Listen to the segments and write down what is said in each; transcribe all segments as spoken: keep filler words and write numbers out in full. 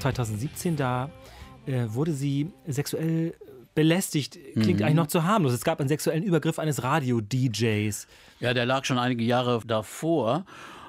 zweitausendsiebzehn, da äh, wurde sie sexuell belästigt. Klingt mhm. eigentlich noch zu harmlos. Es gab einen sexuellen Übergriff eines Radio-D Js. Ja, der lag schon einige Jahre davor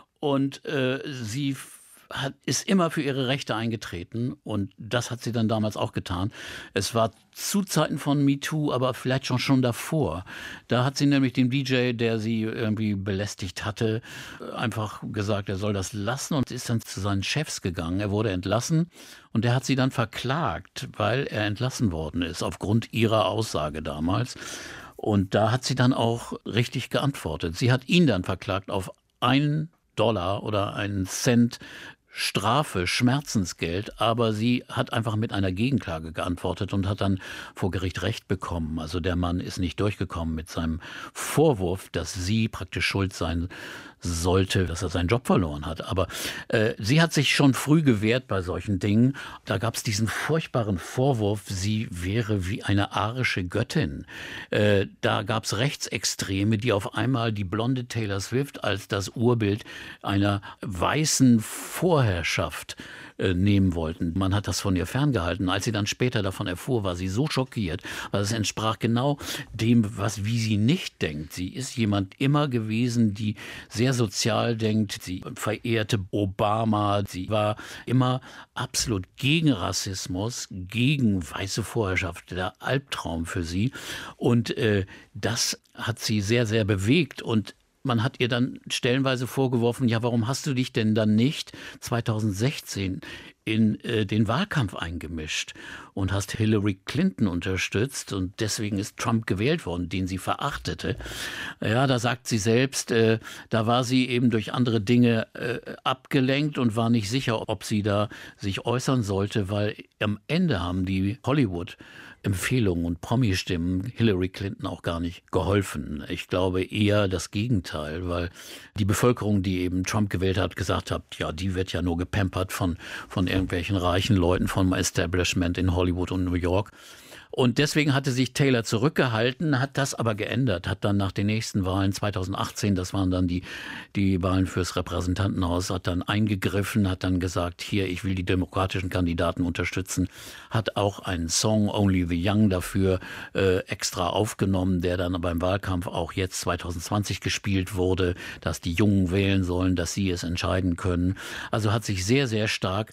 und äh, sie hat, ist immer für ihre Rechte eingetreten und das hat sie dann damals auch getan. Es war zu Zeiten von MeToo, aber vielleicht schon schon davor. Da hat sie nämlich dem D J, der sie irgendwie belästigt hatte, einfach gesagt, er soll das lassen und ist dann zu seinen Chefs gegangen. Er wurde entlassen und der hat sie dann verklagt, weil er entlassen worden ist, aufgrund ihrer Aussage damals. Und da hat sie dann auch richtig geantwortet. Sie hat ihn dann verklagt auf einen Dollar oder einen Cent Strafe, Schmerzensgeld, aber sie hat einfach mit einer Gegenklage geantwortet und hat dann vor Gericht Recht bekommen. Also der Mann ist nicht durchgekommen mit seinem Vorwurf, dass sie praktisch schuld sein sollte, dass er seinen Job verloren hat. Aber äh, sie hat sich schon früh gewehrt bei solchen Dingen. Da gab es diesen furchtbaren Vorwurf, sie wäre wie eine arische Göttin. Äh, da gab es Rechtsextreme, die auf einmal die blonde Taylor Swift als das Urbild einer weißen Vorherrschaft äh, nehmen wollten. Man hat das von ihr ferngehalten. Als sie dann später davon erfuhr, war sie so schockiert, weil es entsprach genau dem, was wie sie nicht denkt. Sie ist jemand immer gewesen, die sehr sozial denkt. Sie verehrte Obama. Sie war immer absolut gegen Rassismus, gegen weiße Vorherrschaft. Der Albtraum für sie. Und äh, das hat sie sehr, sehr bewegt. Und man hat ihr dann stellenweise vorgeworfen, ja, warum hast du dich denn dann nicht zweitausendsechzehn in äh, den Wahlkampf eingemischt und hast Hillary Clinton unterstützt und deswegen ist Trump gewählt worden, den sie verachtete. Ja, da sagt sie selbst, äh, da war sie eben durch andere Dinge äh, abgelenkt und war nicht sicher, ob sie da sich äußern sollte, weil am Ende haben die Hollywood Empfehlungen und Promi-Stimmen Hillary Clinton auch gar nicht geholfen. Ich glaube eher das Gegenteil, weil die Bevölkerung, die eben Trump gewählt hat, gesagt hat, ja, die wird ja nur gepampert von, von irgendwelchen reichen Leuten vom Establishment in Hollywood und New York. Und deswegen hatte sich Taylor zurückgehalten, hat das aber geändert, hat dann nach den nächsten Wahlen zweitausendachtzehn, das waren dann die, die Wahlen fürs Repräsentantenhaus, hat dann eingegriffen, hat dann gesagt, hier, ich will die demokratischen Kandidaten unterstützen, hat auch einen Song Only the Young dafür äh, extra aufgenommen, der dann beim Wahlkampf auch jetzt zweitausendzwanzig gespielt wurde, dass die Jungen wählen sollen, dass sie es entscheiden können. Also hat sich sehr, sehr stark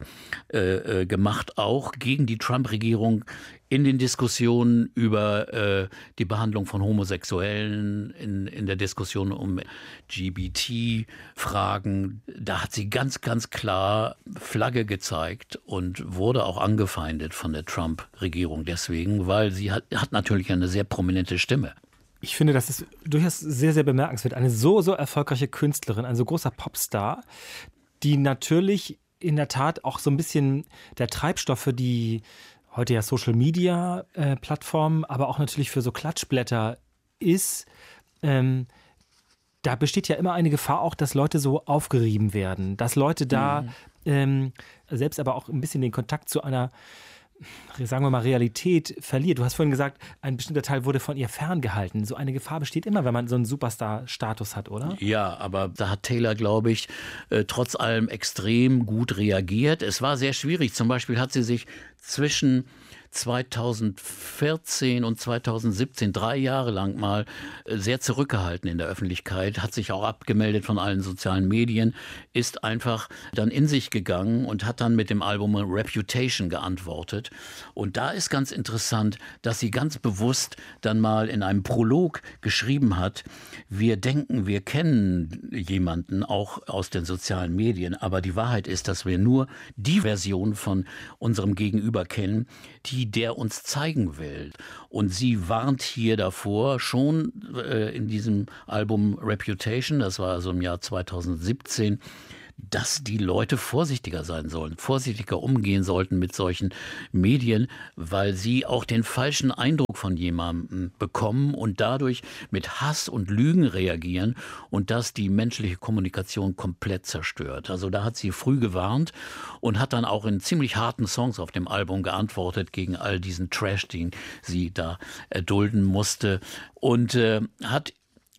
äh, gemacht, auch gegen die Trump-Regierung, in den Diskussionen über äh, die Behandlung von Homosexuellen, in, in der Diskussion um L G B T-Fragen, da hat sie ganz, ganz klar Flagge gezeigt und wurde auch angefeindet von der Trump-Regierung deswegen, weil sie hat, hat natürlich eine sehr prominente Stimme. Ich finde, das ist durchaus sehr, sehr bemerkenswert. Eine so, so erfolgreiche Künstlerin, ein so großer Popstar, die natürlich in der Tat auch so ein bisschen der Treibstoff für die heute ja Social-Media-Plattformen, aber auch natürlich für so Klatschblätter ist. Ähm, da besteht ja immer eine Gefahr auch, dass Leute so aufgerieben werden, dass Leute da mhm. ähm, selbst aber auch ein bisschen den Kontakt zu einer, sagen wir mal, Realität verliert. Du hast vorhin gesagt, ein bestimmter Teil wurde von ihr ferngehalten. So eine Gefahr besteht immer, wenn man so einen Superstar-Status hat, oder? Ja, aber da hat Taylor, glaube ich, äh, trotz allem extrem gut reagiert. Es war sehr schwierig. Zum Beispiel hat sie sich zwischen zweitausendvierzehn und zweitausendsiebzehn, drei Jahre lang mal sehr zurückgehalten in der Öffentlichkeit, hat sich auch abgemeldet von allen sozialen Medien, ist einfach dann in sich gegangen und hat dann mit dem Album Reputation geantwortet. Und da ist ganz interessant, dass sie ganz bewusst dann mal in einem Prolog geschrieben hat, wir denken, wir kennen jemanden auch aus den sozialen Medien, aber die Wahrheit ist, dass wir nur die Version von unserem Gegenüber kennen, die der uns zeigen will. Und sie warnt hier davor, schon äh, in diesem Album Reputation, das war also im Jahr zweitausendsiebzehn, dass die Leute vorsichtiger sein sollen, vorsichtiger umgehen sollten mit solchen Medien, weil sie auch den falschen Eindruck von jemandem bekommen und dadurch mit Hass und Lügen reagieren und das die menschliche Kommunikation komplett zerstört. Also da hat sie früh gewarnt und hat dann auch in ziemlich harten Songs auf dem Album geantwortet gegen all diesen Trash, den sie da erdulden musste und äh, hat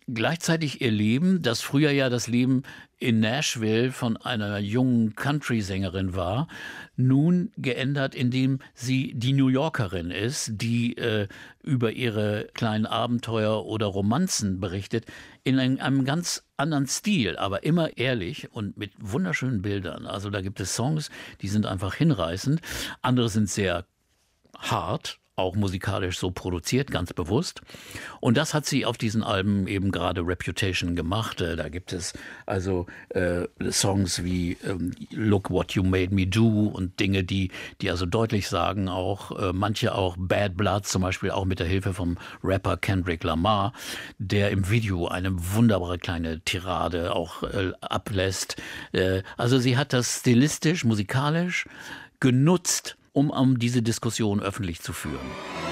gleichzeitig ihr Leben, das früher ja das Leben in Nashville von einer jungen Country-Sängerin war, nun geändert, indem sie die New Yorkerin ist, die äh, über ihre kleinen Abenteuer oder Romanzen berichtet, in einem, einem ganz anderen Stil, aber immer ehrlich und mit wunderschönen Bildern. Also da gibt es Songs, die sind einfach hinreißend, andere sind sehr hart, auch musikalisch so produziert, ganz bewusst. Und das hat sie auf diesen Alben eben gerade Reputation gemacht. Da gibt es also äh, Songs wie ähm, Look What You Made Me Do und Dinge, die, die also deutlich sagen, auch äh, manche auch Bad Blood, zum Beispiel auch mit der Hilfe vom Rapper Kendrick Lamar, der im Video eine wunderbare kleine Tirade auch äh, ablässt. Äh, also sie hat das stilistisch, musikalisch genutzt, um, um diese Diskussion öffentlich zu führen.